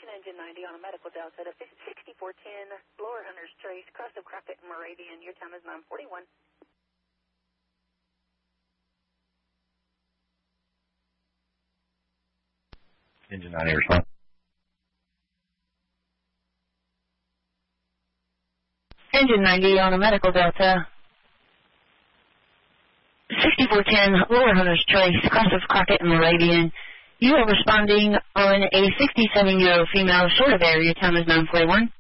Engine 90 on a medical delta to 6410, Lower Hunter's Trace, cross of Crockett and Moravian. Your time is 9:41. Engine 90 response. Engine 90 on a medical delta. 6410, Lower Hunter's Trace, cross of Crockett and Moravian. You are responding on a 67-year-old female, short of air. Your time is 9:41.